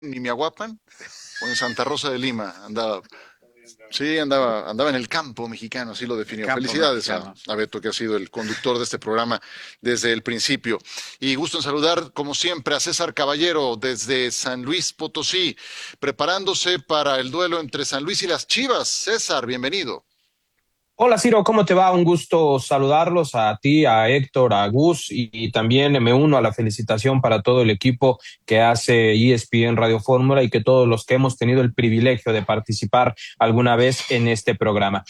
Nimiahuapan o en Santa Rosa de Lima andaba. Sí, andaba en el campo mexicano, así lo definió. Campo Felicidades mexicano. a Beto, que ha sido el conductor de este programa desde el principio. Y gusto en saludar, como siempre, a César Caballero desde San Luis Potosí, preparándose para el duelo entre San Luis y las Chivas. César, bienvenido. Hola Ciro, ¿cómo te va? Un gusto saludarlos a ti, a Héctor, a Gus y también me uno a la felicitación para todo el equipo que hace ESPN Radio Fórmula y que todos los que hemos tenido el privilegio de participar alguna vez en este programa.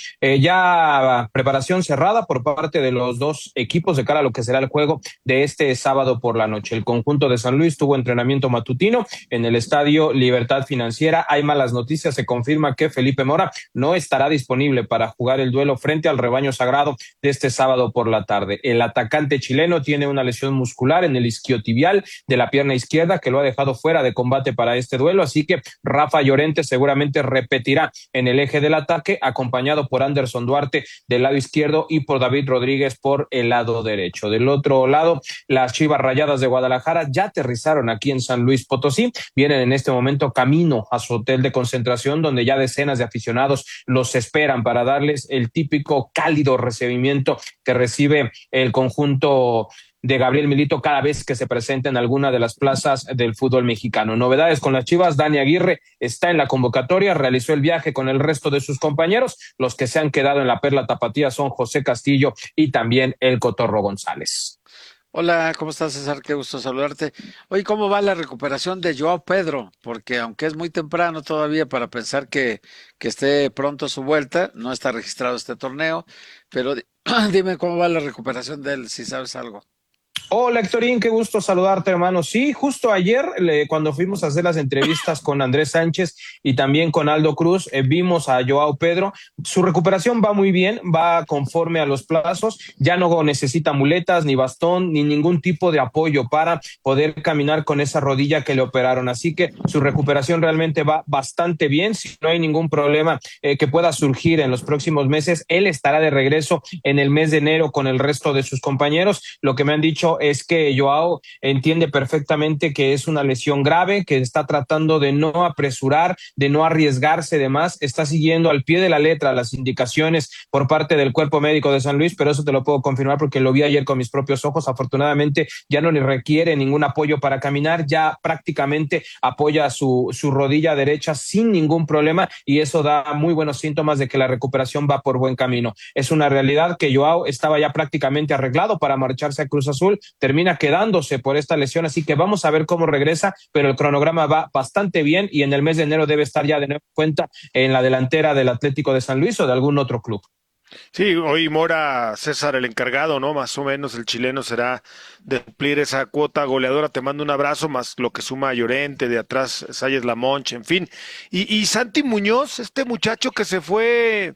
Ya preparación cerrada por parte de los dos equipos de cara a lo que será el juego de este sábado por la noche. El conjunto de San Luis tuvo entrenamiento matutino en el Estadio Libertad Financiera. Hay malas noticias, se confirma que Felipe Mora no estará disponible para jugar el duelo frente al rebaño sagrado de este sábado por la tarde. El atacante chileno tiene una lesión muscular en el isquiotibial de la pierna izquierda que lo ha dejado fuera de combate para este duelo, así que Rafa Llorente seguramente repetirá en el eje del ataque, acompañado por Anderson Duarte del lado izquierdo y por David Rodríguez por el lado derecho. Del otro lado, las Chivas Rayadas de Guadalajara ya aterrizaron aquí en San Luis Potosí, vienen en este momento camino a su hotel de concentración, donde ya decenas de aficionados los esperan para darles el típico cálido recibimiento que recibe el conjunto de Gabriel Milito cada vez que se presenta en alguna de las plazas del fútbol mexicano. Novedades con las Chivas: Dani Aguirre está en la convocatoria, realizó el viaje con el resto de sus compañeros. Los que se han quedado en la Perla Tapatía son José Castillo y también el Cotorro González. Hola, ¿cómo estás, César? Qué gusto saludarte. Oye, ¿cómo va la recuperación de Joao Pedro? Porque aunque es muy temprano todavía para pensar que esté pronto a su vuelta, no está registrado este torneo, pero dime cómo va la recuperación de él, si sabes algo. Hola Héctorín, qué gusto saludarte, hermano. Sí, justo ayer, cuando fuimos a hacer las entrevistas con Andrés Sánchez y también con Aldo Cruz, vimos a Joao Pedro. Su recuperación va muy bien, va conforme a los plazos, ya no necesita muletas, ni bastón, ni ningún tipo de apoyo para poder caminar con esa rodilla que le operaron. Así que su recuperación realmente va bastante bien. Si no hay ningún problema que pueda surgir en los próximos meses, él estará de regreso en el mes de enero con el resto de sus compañeros. Lo que me han dicho es que Joao entiende perfectamente que es una lesión grave, que está tratando de no apresurar, de no arriesgarse de más, está siguiendo al pie de la letra las indicaciones por parte del cuerpo médico de San Luis, pero eso te lo puedo confirmar porque lo vi ayer con mis propios ojos. Afortunadamente ya no le requiere ningún apoyo para caminar, ya prácticamente apoya su rodilla derecha sin ningún problema y eso da muy buenos síntomas de que la recuperación va por buen camino. Es una realidad que Joao estaba ya prácticamente arreglado para marcharse a Cruz Azul, termina quedándose por esta lesión, así que vamos a ver cómo regresa, pero el cronograma va bastante bien y en el mes de enero debe estar ya de nueva cuenta en la delantera del Atlético de San Luis o de algún otro club. Sí, hoy Mora César el encargado, ¿no? Más o menos el chileno será de cumplir esa cuota goleadora. Te mando un abrazo, más lo que suma a Llorente, de atrás Salles Lamonche, en fin. Y Santi Muñoz, este muchacho que se fue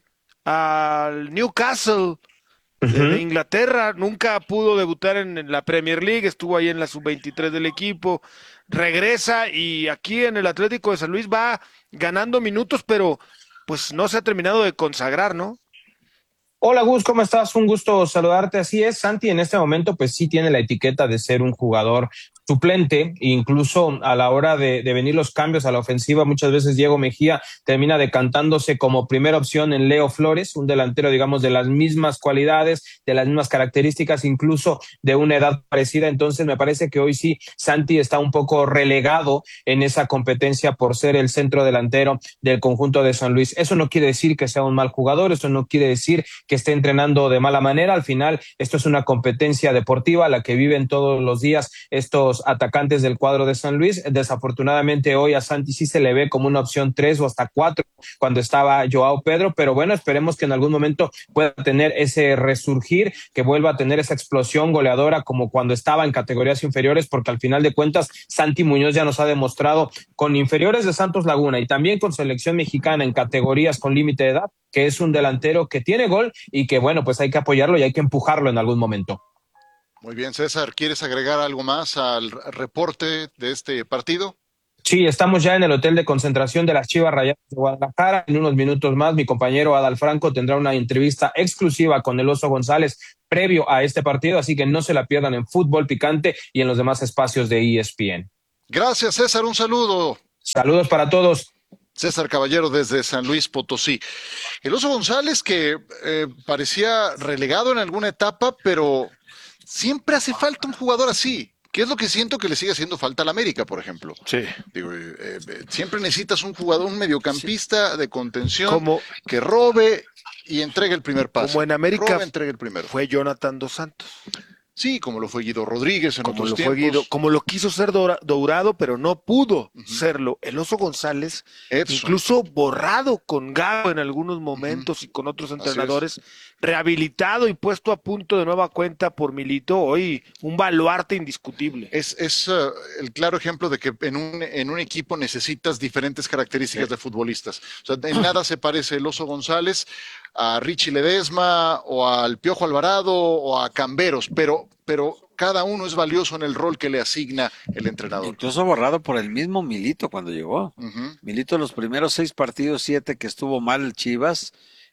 al Newcastle de Uh-huh. Inglaterra, nunca pudo debutar en la Premier League, estuvo ahí en la sub-23 del equipo, regresa y aquí en el Atlético de San Luis va ganando minutos, pero pues no se ha terminado de consagrar, ¿no? Hola Gus, ¿cómo estás? Un gusto saludarte. Así es, Santi en este momento pues sí tiene la etiqueta de ser un jugador suplente, incluso a la hora de venir los cambios a la ofensiva, muchas veces Diego Mejía termina decantándose como primera opción en Leo Flores, un delantero, digamos, de las mismas cualidades, de las mismas características, incluso de una edad parecida. Entonces me parece que hoy sí Santi está un poco relegado en esa competencia por ser el centro delantero del conjunto de San Luis. Eso no quiere decir que sea un mal jugador, eso no quiere decir que esté entrenando de mala manera. Al final, esto es una competencia deportiva, la que viven todos los días estos atacantes del cuadro de San Luis. Desafortunadamente hoy a Santi sí se le ve como una opción 3 o hasta 4 cuando estaba Joao Pedro, pero bueno, esperemos que en algún momento pueda tener ese resurgir, que vuelva a tener esa explosión goleadora como cuando estaba en categorías inferiores, porque al final de cuentas Santi Muñoz ya nos ha demostrado con inferiores de Santos Laguna y también con selección mexicana en categorías con límite de edad, que es un delantero que tiene gol y que bueno, pues hay que apoyarlo y hay que empujarlo en algún momento. Muy bien, César, ¿quieres agregar algo más al reporte de este partido? Sí, estamos ya en el hotel de concentración de las Chivas Rayadas de Guadalajara. En unos minutos más, mi compañero Adal Franco tendrá una entrevista exclusiva con el Oso González previo a este partido, así que no se la pierdan en Fútbol Picante y en los demás espacios de ESPN. Gracias, César, un saludo. Saludos para todos. César Caballero desde San Luis Potosí. El Oso González que parecía relegado en alguna etapa, pero siempre hace falta un jugador así. ¿Qué es lo que siento que le sigue haciendo falta al América, por ejemplo? Sí. Digo, siempre necesitas un jugador, un mediocampista de contención Como, que robe y entregue el primer pase. como en América Robe, entregue el primero. fue Jonathan Dos Santos. Sí, como lo fue Guido Rodríguez en Como otros lo tiempos. fue Guido, como lo quiso ser Dourado, pero no pudo serlo. El Oso González, Edson. incluso borrado con Gago en algunos momentos y con otros entrenadores, rehabilitado y puesto a punto de nueva cuenta por Milito, hoy un baluarte indiscutible. Es el claro ejemplo de que en un equipo necesitas diferentes características de futbolistas. O sea, en nada se parece el Oso González a Richie Ledesma o al Piojo Alvarado o a Camberos, pero cada uno es valioso en el rol que le asigna el entrenador. Incluso borrado por el mismo Milito cuando llegó. Milito los primeros 6 partidos, 7 que estuvo mal el Chivas,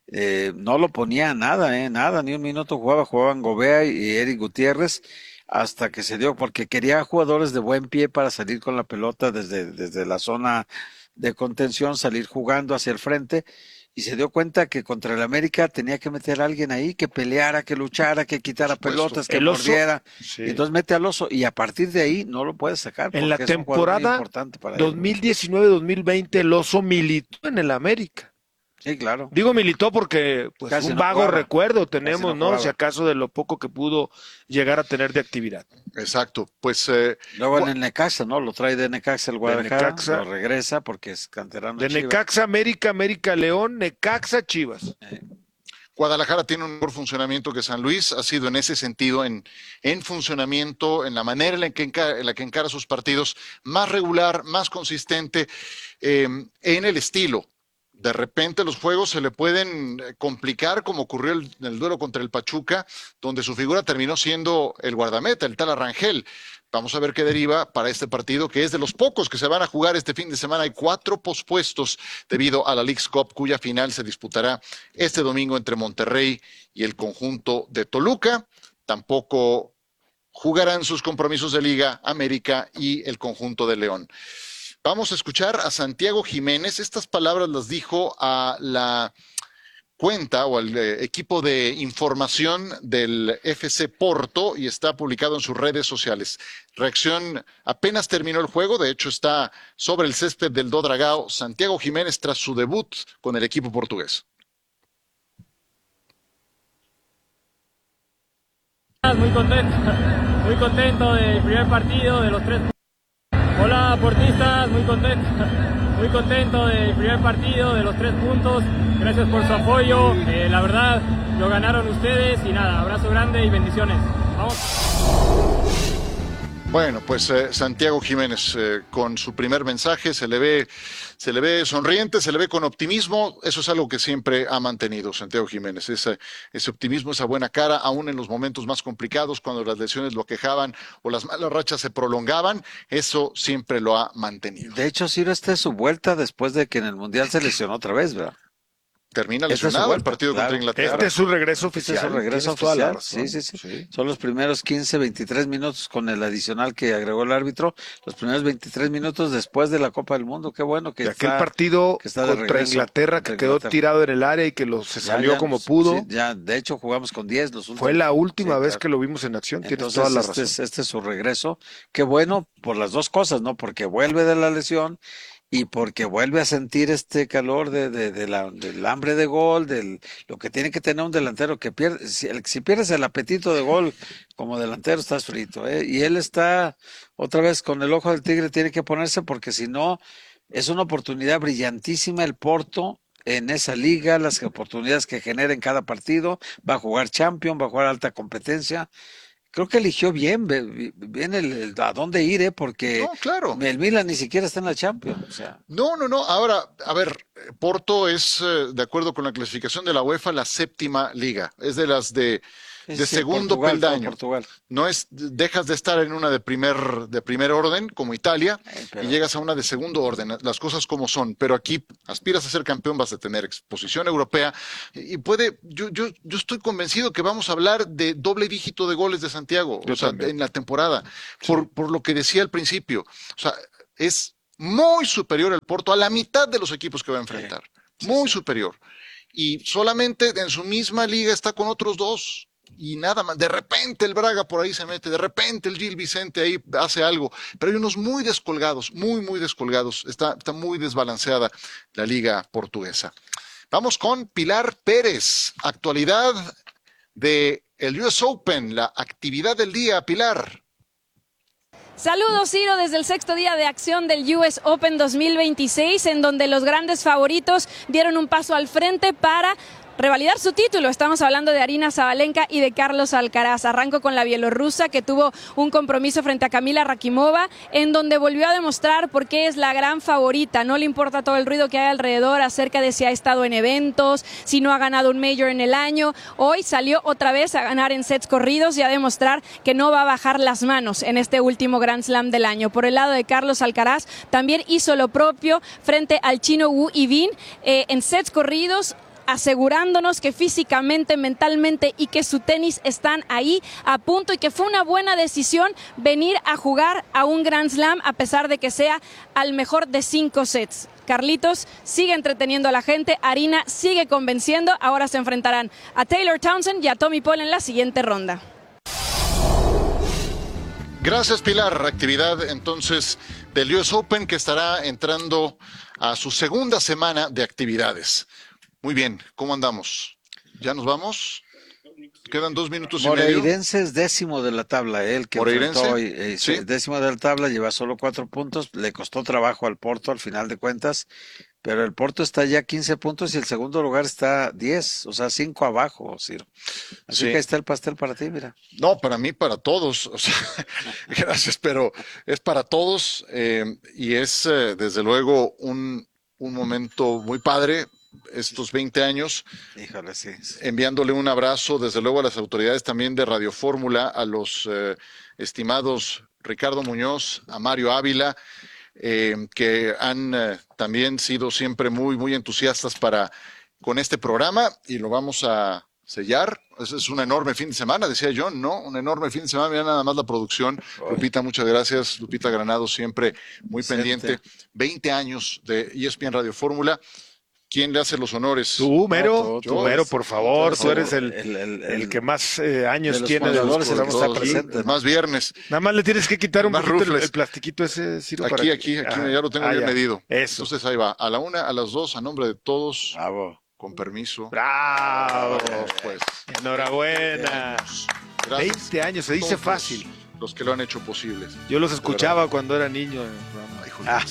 no lo ponía a nada, nada, ni un minuto jugaban Gobea y Eric Gutiérrez, hasta que se dio, porque quería jugadores de buen pie para salir con la pelota desde la zona de contención, salir jugando hacia el frente, y se dio cuenta que contra el América tenía que meter a alguien ahí que peleara, que luchara, que quitara pelotas, que El Oso, mordiera. sí. Y entonces mete al Oso y a partir de ahí no lo puedes sacar. En la porque es un jugador muy temporada importante para él. 2019-2020 el Oso militó en el América. Sí, claro. Digo militó porque pues Casi un no vago jugaba. recuerdo tenemos, Casi no ¿no? jugaba. Si acaso de lo poco que pudo llegar a tener de actividad. Exacto. Pues Luego en el Necaxa, ¿no? Lo trae de Necaxa el Guadalajara, Necaxa. lo regresa porque es canterano De Chivas. Necaxa, América, América, León, Necaxa, Chivas. Guadalajara tiene un mejor funcionamiento que San Luis, ha sido en ese sentido, en funcionamiento, en la manera en la que encara sus partidos, más regular, más consistente, en el estilo. De repente los juegos se le pueden complicar, como ocurrió en el duelo contra el Pachuca, donde su figura terminó siendo el guardameta, el tal Arrangel. Vamos a ver qué deriva para este partido, que es de los pocos que se van a jugar este fin de semana. Hay 4 pospuestos debido a la Leagues Cup, cuya final se disputará este domingo entre Monterrey y el conjunto de Toluca. Tampoco jugarán sus compromisos de Liga América y el conjunto de León. Vamos a escuchar a Santiago Jiménez. Estas palabras las dijo a la cuenta o al equipo de información del FC Porto y está publicado en sus redes sociales. Reacción, apenas terminó el juego, de hecho está sobre el césped del Do Dragao, Santiago Jiménez tras su debut con el equipo portugués. Muy contento del primer partido, de los 3 puntos. Hola portistas, muy contento del primer partido, de los 3 puntos. Gracias por su apoyo, la verdad lo ganaron ustedes y nada, abrazo grande y bendiciones. Vamos. Bueno, pues Santiago Jiménez con su primer mensaje se le ve sonriente, se le ve con optimismo. Eso es algo que siempre ha mantenido Santiago Jiménez, ese optimismo, esa buena cara, aún en los momentos más complicados, cuando las lesiones lo aquejaban o las malas rachas se prolongaban, eso siempre lo ha mantenido. De hecho, Ciro, esta es su vuelta después de que en el Mundial se lesionó otra vez, ¿verdad? Termina Esta es su lesionado el vuelta, partido claro. contra Inglaterra. Este es su regreso Este oficial. es su regreso Tienes toda la oficial. razón. Sí. Son los primeros 15, 23 minutos con el adicional que agregó el árbitro. Los primeros 23 minutos después de la Copa del Mundo. Qué bueno que De está. aquel partido que está de contra regreso, Inglaterra que contra quedó Inglaterra. tirado en el área y que se salió como pudo. Sí, ya, de hecho, jugamos con 10 los últimos. Fue la última Sí, vez claro. que lo vimos en acción. Tienes Entonces, toda la razón. este es su regreso. Qué bueno por las dos cosas, ¿no? Porque vuelve de la lesión y porque vuelve a sentir este calor del hambre de gol, lo que tiene que tener un delantero que pierde. Si pierdes el apetito de gol como delantero, estás frito, ¿eh? Y él está otra vez con el ojo del tigre, tiene que ponerse porque si no, es una oportunidad brillantísima el Porto en esa liga, las oportunidades que genera en cada partido, va a jugar Champions, va a jugar alta competencia. Creo que eligió bien a dónde ir, porque No, claro. el Milan ni siquiera está en la Champions. O sea, No. Ahora, a ver, Porto es, de acuerdo con la clasificación de la UEFA, la 7ª liga. Es de las de sí, segundo Portugal, todo peldaño. Portugal. No es, dejas de estar en una de primer orden, como Italia, Pero- y llegas a una de segundo orden, las cosas como son. Pero aquí aspiras a ser campeón, vas a tener exposición europea, y yo estoy convencido que vamos a hablar de doble dígito de goles de Santiago, Yo o sea, también. en la temporada, por lo que decía al principio. O sea, es muy superior al Porto a la mitad de los equipos que va a enfrentar. Muy superior. Y solamente en su misma liga está con otros 2. Y nada más, de repente el Braga por ahí se mete, de repente el Gil Vicente ahí hace algo, pero hay unos muy descolgados, muy descolgados, está muy desbalanceada la liga portuguesa. Vamos con Pilar Pérez, actualidad de el US Open, la actividad del día, Pilar. Saludos, Ciro, desde el 6º día de acción del US Open 2026, en donde los grandes favoritos dieron un paso al frente para revalidar su título. Estamos hablando de Aryna Sabalenka y de Carlos Alcaraz. Arranco con la bielorrusa, que tuvo un compromiso frente a Kamila Rakimova, en donde volvió a demostrar por qué es la gran favorita. No le importa todo el ruido que hay alrededor acerca de si ha estado en eventos, si no ha ganado un major en el año. Hoy salió otra vez a ganar en sets corridos y a demostrar que no va a bajar las manos en este último Grand Slam del año. Por el lado de Carlos Alcaraz, también hizo lo propio frente al chino Wu Yibin en sets corridos, asegurándonos que físicamente, mentalmente y que su tenis están ahí a punto, y que fue una buena decisión venir a jugar a un Grand Slam a pesar de que sea al mejor de 5 sets. Carlitos sigue entreteniendo a la gente, Aryna sigue convenciendo. Ahora se enfrentarán a Taylor Townsend y a Tommy Paul en la siguiente ronda. Gracias, Pilar. Actividad entonces del US Open, que estará entrando a su segunda semana de actividades. Muy bien, ¿cómo andamos? ¿Ya nos vamos? Quedan 2 minutos y medio. Moreirense es 10º de la tabla, el que enfrentó hoy, ¿Sí? 10º de la tabla, lleva solo 4 puntos, le costó trabajo al Porto al final de cuentas, pero el Porto está ya 15 puntos y el segundo lugar está 10, o sea, 5 abajo, Ciro. Así Sí. que ahí está el pastel para ti, mira. No, para mí, para todos. O sea, gracias, pero es para todos y es desde luego un momento muy padre. Estos 20 años, Híjole, sí. enviándole un abrazo desde luego a las autoridades también de Radio Fórmula, a los estimados Ricardo Muñoz, a Mario Ávila, que han también sido siempre muy entusiastas con este programa, y lo vamos a sellar. Es un enorme fin de semana, decía John, ¿no? Un enorme fin de semana. Mira nada más la producción. Lupita, muchas gracias. Lupita Granado, siempre muy pendiente. 20 años de ESPN Radio Fórmula. ¿Quién le hace los honores? Tú, Mero, tú, Mero, por favor, tú eres el el que más años de los tiene de los fundadores, que el que estamos está aquí. presente. Más viernes. Nada más le tienes que quitar un Más poquito rufles. el plastiquito ese, Ciro. Aquí, ya lo tengo bien ya. medido. Eso. Entonces ahí va. A la 1, a las 2, a nombre de todos, Bravo. con permiso. ¡Bravo! Pues, Enhorabuena. gracias 20 años, se dice todos fácil. Los que lo han hecho posible. Yo los escuchaba cuando era niño. Ay, joder,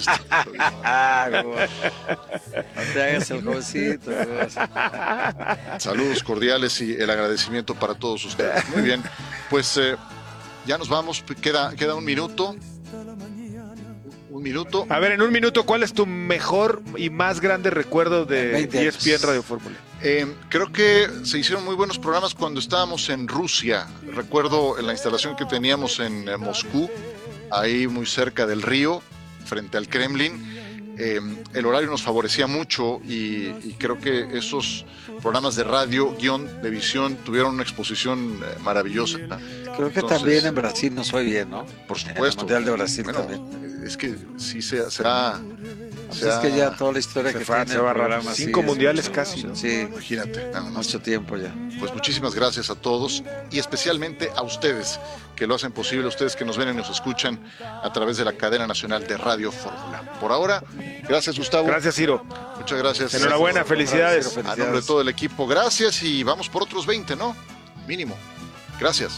No te hagas el jovencito. saludos cordiales y el agradecimiento para todos ustedes. Muy bien, pues ya nos vamos. Queda un minuto. Un minuto. A ver, en un minuto, ¿cuál es tu mejor y más grande recuerdo de 20 años. ESPN Radio Fórmula? Creo que se hicieron muy buenos programas cuando estábamos en Rusia. Recuerdo en la instalación que teníamos en Moscú, ahí muy cerca del río, frente al Kremlin. El horario nos favorecía mucho y creo que esos programas de radio, guión, de visión, tuvieron una exposición maravillosa. Creo que Entonces, también en Brasil nos fue bien, ¿no? por En el supuesto. Mundial de Brasil Bueno, también. es que sí será. Pues es que ya toda la historia que tiene se el va programa. rápido. sí, 5 es mundiales mucho, casi, ¿no? Sí, Imagínate, nada más. mucho tiempo ya. Pues muchísimas gracias a todos y especialmente a ustedes que lo hacen posible, ustedes que nos ven y nos escuchan a través de la cadena nacional de Radio Fórmula. Por ahora, gracias, Gustavo. Gracias, Ciro. Muchas gracias. Enhorabuena, felicidades. A nombre de todo el equipo, gracias y vamos por otros 20, ¿no? Mínimo. Gracias.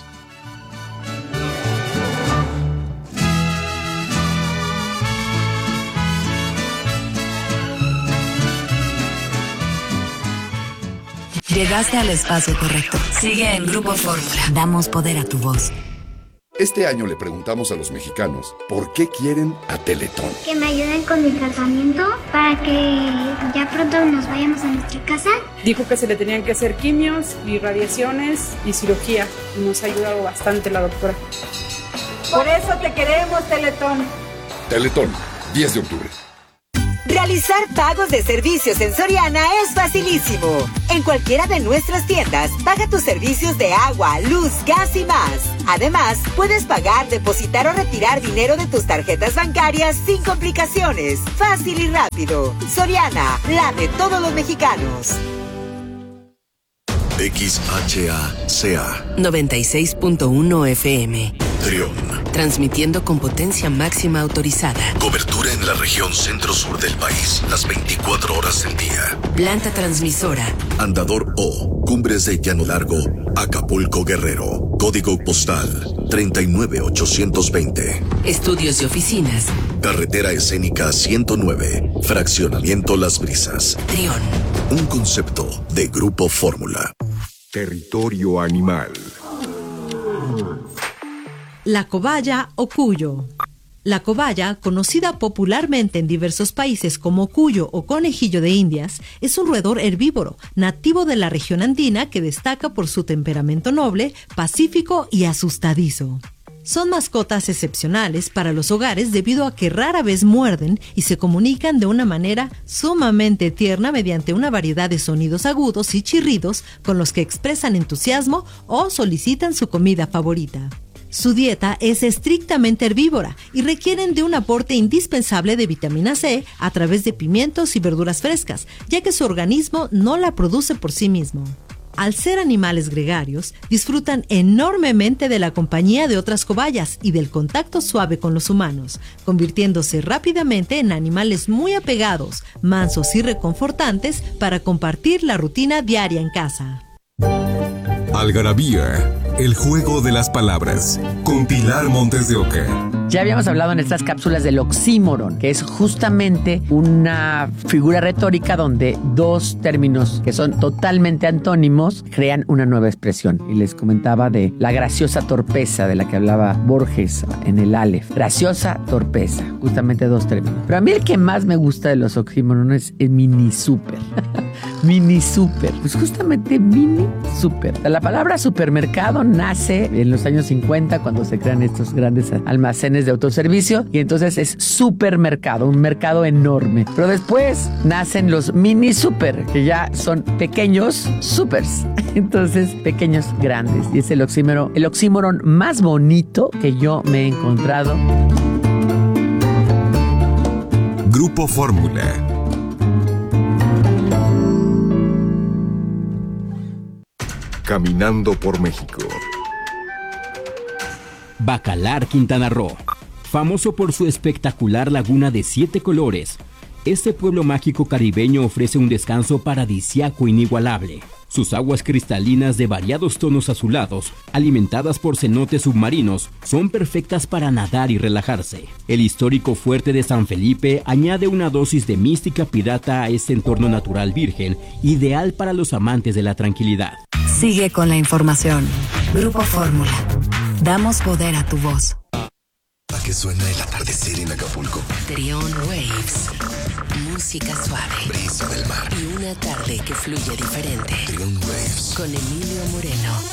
Llegaste al espacio correcto. Sigue en Grupo Fórmula. Damos poder a tu voz. Este año le preguntamos a los mexicanos por qué quieren a Teletón. Que me ayuden con mi tratamiento para que ya pronto nos vayamos a nuestra casa. Dijo que se le tenían que hacer quimios y radiaciones y cirugía. Y nos ha ayudado bastante la doctora. Por eso te queremos, Teletón. Teletón, 10 de octubre. Realizar pagos de servicios en Soriana es facilísimo. En cualquiera de nuestras tiendas, paga tus servicios de agua, luz, gas y más. Además, puedes pagar, depositar o retirar dinero de tus tarjetas bancarias sin complicaciones. Fácil y rápido. Soriana, la de todos los mexicanos. XHACA 96.1 FM. Trión. Transmitiendo con potencia máxima autorizada. Cobertura en la región centro-sur del país, las 24 horas del día. Planta transmisora. Andador O, Cumbres de Llano Largo, Acapulco, Guerrero. Código postal 39820. Estudios y oficinas. Carretera Escénica 109, Fraccionamiento Las Brisas. Trión. Un concepto de Grupo Fórmula. Territorio animal. La cobaya o cuyo. La cobaya, conocida popularmente en diversos países como cuyo o conejillo de Indias, es un roedor herbívoro, nativo de la región andina que destaca por su temperamento noble, pacífico y asustadizo. Son mascotas excepcionales para los hogares debido a que rara vez muerden y se comunican de una manera sumamente tierna mediante una variedad de sonidos agudos y chirridos con los que expresan entusiasmo o solicitan su comida favorita. Su dieta es estrictamente herbívora y requieren de un aporte indispensable de vitamina C a través de pimientos y verduras frescas, ya que su organismo no la produce por sí mismo. Al ser animales gregarios, disfrutan enormemente de la compañía de otras cobayas y del contacto suave con los humanos, convirtiéndose rápidamente en animales muy apegados, mansos y reconfortantes para compartir la rutina diaria en casa. Algarabía, el juego de las palabras, con Pilar Montes de Oca. Ya habíamos hablado en estas cápsulas del oxímoron, que es justamente una figura retórica donde dos términos que son totalmente antónimos crean una nueva expresión. Y les comentaba de la graciosa torpeza de la que hablaba Borges en el Aleph. Graciosa torpeza, justamente dos términos. Pero a mí el que más me gusta de los oxímorones es mini super. Mini super, pues justamente mini super. La palabra supermercado nace en los años 50 cuando se crean estos grandes almacenes de autoservicio y entonces es supermercado, un mercado enorme. Pero después nacen los mini super, que ya son pequeños supers. Entonces, pequeños grandes. Y es el oxímoron más bonito que yo me he encontrado. Grupo Fórmula. Caminando por México. Bacalar, Quintana Roo. Famoso por su espectacular laguna de 7 colores, este pueblo mágico caribeño ofrece un descanso paradisíaco inigualable. Sus aguas cristalinas de variados tonos azulados, alimentadas por cenotes submarinos, son perfectas para nadar y relajarse. El histórico fuerte de San Felipe añade una dosis de mística pirata a este entorno natural virgen, ideal para los amantes de la tranquilidad. Sigue con la información. Grupo Fórmula. Damos poder a tu voz. ¿A qué suena el atardecer en Acapulco? Trión Waves. Música suave. Brisa del mar. Y una tarde que fluye diferente. Trión Waves. Con Emilio Moreno.